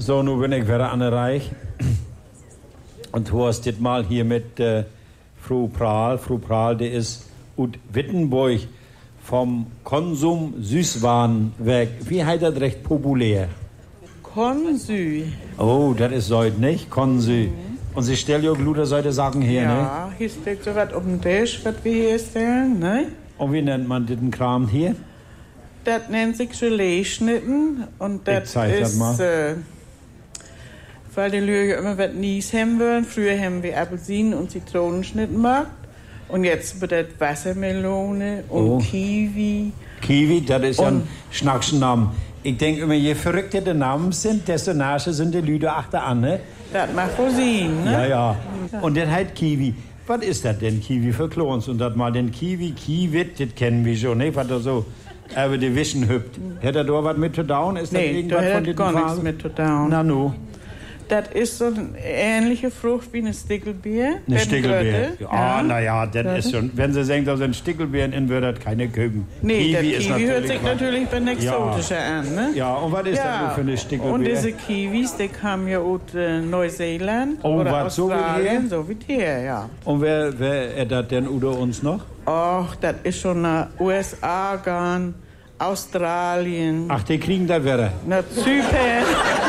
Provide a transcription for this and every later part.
So, nun bin ich wieder an der Reich. Und du hast das mal hier mit Frau Prahl. Frau Prahl, die ist aus Wittenburg vom Konsum Süßwarenwerk. Wie heißt das recht populär? Konsü. Oh, das ist heute nicht? Konsü. Und sie stellen ja gute solche Sachen her, ne? Ja, hier steht so was auf dem Tisch, was wir hier stellen, ne? Und wie nennt man den Kram hier? Das nennt sich Gelee-Schnitten. Und das zeig das ist, mal. weil die Leute immer was Nies haben wollen. Früher haben wir Apfelsinen- und Zitronenschnitten gemacht. Und jetzt wird das Wassermelone und Kiwi. Kiwi, das ist ja ein Schnackschenname. Ich denke immer, je verrückter die Namen sind, desto näher sind die Leute an, ne? Das macht Rosinen, ne? Ja, ja. Und das heißt Kiwi. Was ist das denn, Kiwi für Klons? Und das mal den Kiwit, das kennen wir schon, ne? Was da so über die Wischen hüpft. Hätte da was mit zu tun? Ist das Nee, irgendwas da von hat den gar nichts Phasen? mit zu tun. Na nu. Das ist so eine ähnliche Frucht wie eine Stickelbeer. Eine Stickelbeer. Ja. Ah, naja, das ist schon. Wenn Sie sagen, da sind Stickelbeeren in, wird das keine Küken. Nee, der ist Kiwi hört sich was. natürlich bei Exotischer an, ne? Ja, und was ist das für eine Stickelbeer? Und diese Kiwis, die kamen ja aus Neuseeland Oh, oder was, so wie Australien, hier? so wie hier, ja. Und wer ist das denn unter uns noch? Och, das ist schon nach USA gegangen, Australien, Ach, die kriegen das wieder. nach Zypern.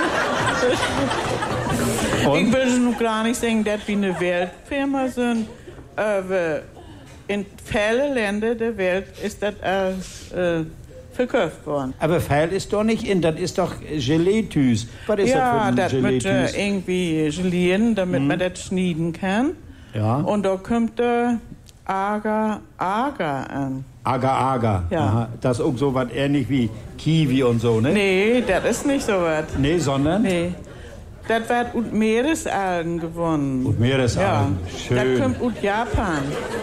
Ich Und? will noch gar nicht sagen, dass wir eine Weltfirma sind, aber in vielen Ländern der Welt ist das als verkauft worden. Aber Pfeil ist doch nicht in, das ist doch Gelee-Tüs. Was ist Ja, das das für ein mit Gelee-Tüs? irgendwie gelieren, damit man das schneiden kann. Ja. Und da kommt der Agar an. Agar. Ja. Aha. Das ist auch so was ähnlich wie Kiwi und so, ne? Nee, das ist nicht so was. Nee, sondern? Nee. Das wird aus Meeresalgen gewonnen. Aus Meeresalgen. Ja. Schön. Das kommt aus Japan.